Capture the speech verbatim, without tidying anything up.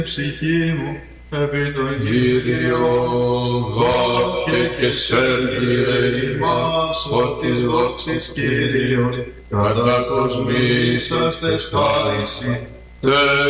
ψυχή μου επί τον Κύριο, δόχε και σέργηρε ημάς, ο της δόξης Κύριος, κατακοσμήσαστες χάρisi,